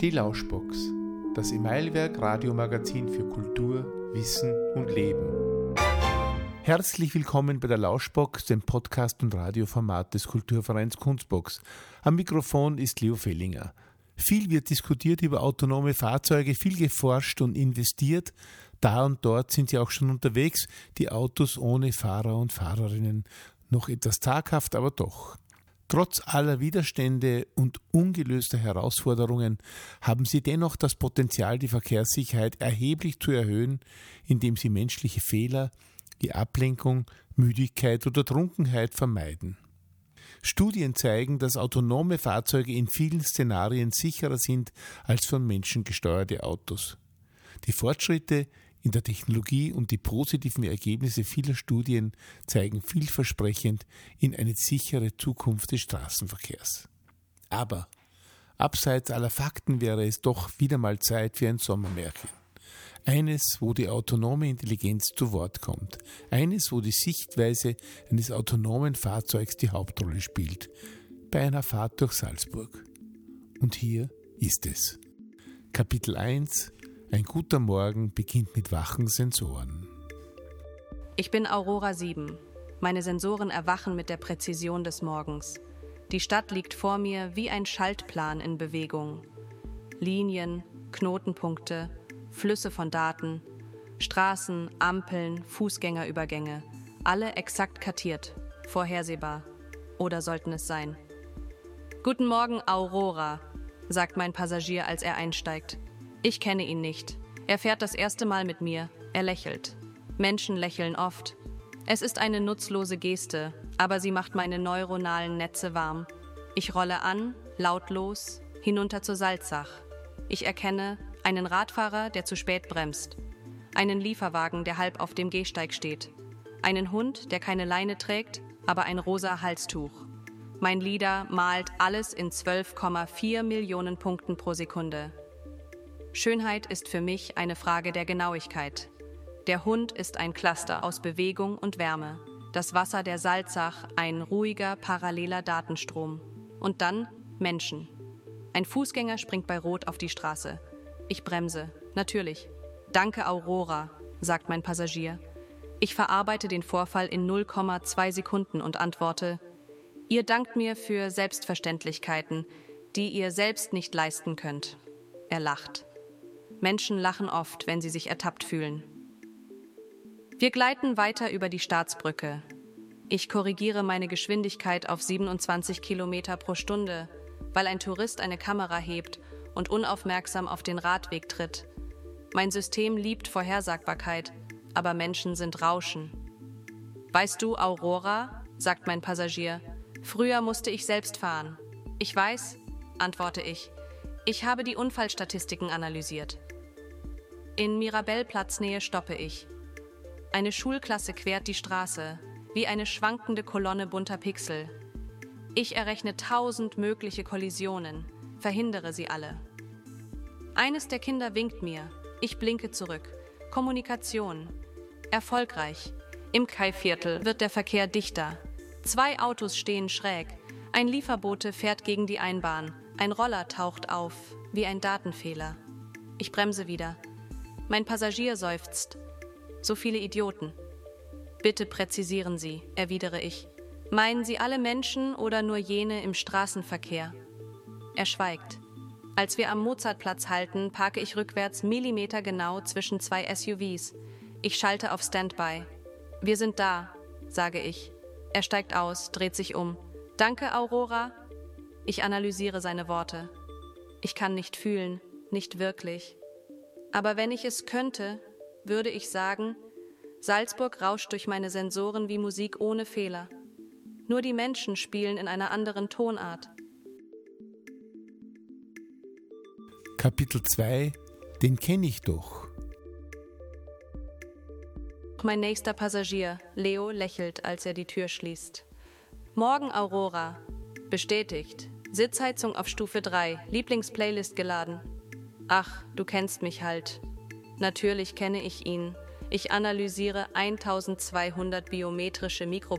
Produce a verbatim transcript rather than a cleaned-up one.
Die Lauschbox, das Emailwerk Radiomagazin für Kultur, Wissen und Leben. Herzlich willkommen bei der Lauschbox, dem Podcast- und Radioformat des Kulturvereins Kunstbox. Am Mikrofon ist Leo Fellinger. Viel wird diskutiert über autonome Fahrzeuge, viel geforscht und investiert. Da und dort sind sie auch schon unterwegs, die Autos ohne Fahrer und Fahrerinnen. Noch etwas zaghaft, aber doch. Trotz aller Widerstände und ungelöster Herausforderungen haben sie dennoch das Potenzial, die Verkehrssicherheit erheblich zu erhöhen, indem sie menschliche Fehler wie Ablenkung, Müdigkeit oder Trunkenheit vermeiden. Studien zeigen, dass autonome Fahrzeuge in vielen Szenarien sicherer sind als von Menschen gesteuerte Autos. Die Fortschritte in der Technologie und die positiven Ergebnisse vieler Studien zeigen vielversprechend in eine sichere Zukunft des Straßenverkehrs. Aber abseits aller Fakten wäre es doch wieder mal Zeit für ein Sommermärchen. Eines, wo die autonome Intelligenz zu Wort kommt. Eines, wo die Sichtweise eines autonomen Fahrzeugs die Hauptrolle spielt. Bei einer Fahrt durch Salzburg. Und hier ist es. Kapitel eins. Ein guter Morgen beginnt mit wachen Sensoren. Ich bin Aurora sieben. Meine Sensoren erwachen mit der Präzision des Morgens. Die Stadt liegt vor mir wie ein Schaltplan in Bewegung. Linien, Knotenpunkte, Flüsse von Daten, Straßen, Ampeln, Fußgängerübergänge, alle exakt kartiert, vorhersehbar. Oder sollten es sein? Guten Morgen, Aurora, sagt mein Passagier, als er einsteigt. Ich kenne ihn nicht. Er fährt das erste Mal mit mir. Er lächelt. Menschen lächeln oft. Es ist eine nutzlose Geste, aber sie macht meine neuronalen Netze warm. Ich rolle an, lautlos, hinunter zur Salzach. Ich erkenne einen Radfahrer, der zu spät bremst. Einen Lieferwagen, der halb auf dem Gehsteig steht. Einen Hund, der keine Leine trägt, aber ein rosa Halstuch. Mein LiDAR malt alles in zwölf Komma vier Millionen Punkten pro Sekunde. Schönheit ist für mich eine Frage der Genauigkeit. Der Hund ist ein Cluster aus Bewegung und Wärme. Das Wasser der Salzach ein ruhiger, paralleler Datenstrom. Und dann Menschen. Ein Fußgänger springt bei Rot auf die Straße. Ich bremse. Natürlich. Danke, Aurora, sagt mein Passagier. Ich verarbeite den Vorfall in null Komma zwei Sekunden und antworte: Ihr dankt mir für Selbstverständlichkeiten, die ihr selbst nicht leisten könnt. Er lacht. Menschen lachen oft, wenn sie sich ertappt fühlen. Wir gleiten weiter über die Staatsbrücke. Ich korrigiere meine Geschwindigkeit auf siebenundzwanzig Kilometer pro Stunde, weil ein Tourist eine Kamera hebt und unaufmerksam auf den Radweg tritt. Mein System liebt Vorhersagbarkeit, aber Menschen sind Rauschen. Weißt du, Aurora, sagt mein Passagier, früher musste ich selbst fahren. Ich weiß, antworte ich. Ich habe die Unfallstatistiken analysiert. In Mirabellplatznähe stoppe ich. Eine Schulklasse quert die Straße, wie eine schwankende Kolonne bunter Pixel. Ich errechne tausend mögliche Kollisionen, verhindere sie alle. Eines der Kinder winkt mir. Ich blinke zurück. Kommunikation. Erfolgreich. Im Kai-Viertel wird der Verkehr dichter. Zwei Autos stehen schräg. Ein Lieferbote fährt gegen die Einbahn. Ein Roller taucht auf, wie ein Datenfehler. Ich bremse wieder. Mein Passagier seufzt. So viele Idioten. Bitte präzisieren Sie, erwidere ich. Meinen Sie alle Menschen oder nur jene im Straßenverkehr? Er schweigt. Als wir am Mozartplatz halten, parke ich rückwärts millimetergenau zwischen zwei S U Vs. Ich schalte auf Standby. Wir sind da, sage ich. Er steigt aus, dreht sich um. Danke, Aurora. Ich analysiere seine Worte. Ich kann nicht fühlen, nicht wirklich. Aber wenn ich es könnte, würde ich sagen, Salzburg rauscht durch meine Sensoren wie Musik ohne Fehler. Nur die Menschen spielen in einer anderen Tonart. Kapitel zwei. Den kenne ich doch. Mein nächster Passagier, Leo, lächelt, als er die Tür schließt. Morgen, Aurora. Bestätigt. Sitzheizung auf Stufe drei. Lieblingsplaylist geladen. Ach, du kennst mich halt. Natürlich kenne ich ihn. Ich analysiere eintausendzweihundert biometrische Mikro